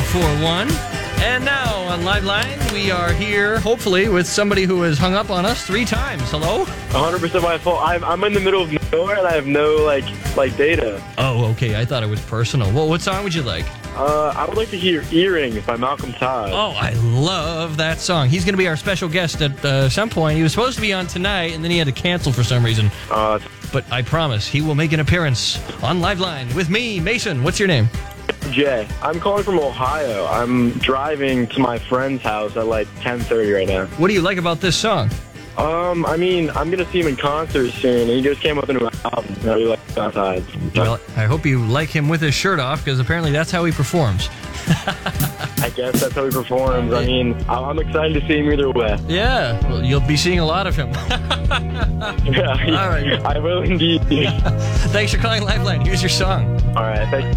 1041. And now on Live Line, we are here, hopefully, with somebody who has hung up on us 3 times. Hello? 100% my fault. I'm in the middle of nowhere and I have no like data. Oh, okay. I thought it was personal. Well, what song would you like? I would like to hear "Earrings" by Malcolm Todd. Oh, I love that song. He's going to be our special guest at some point. He was supposed to be on tonight, and then he had to cancel for some reason. But I promise he will make an appearance on Live Line with me, Mason. What's your name? Jay, I'm calling from Ohio. I'm driving to my friend's house at like 10:30 right now. What do you like about this song? I mean, I'm gonna see him in concert soon, and he just came up with a new album. I really like outside. Well, I hope you like him with his shirt off, because apparently that's how he performs. I guess that's how he performs. I mean, I'm excited to see him either way. Yeah, well, you'll be seeing a lot of him. Yeah, All right. I will indeed. Thanks for calling Lifeline. Here's your song. All right, thanks.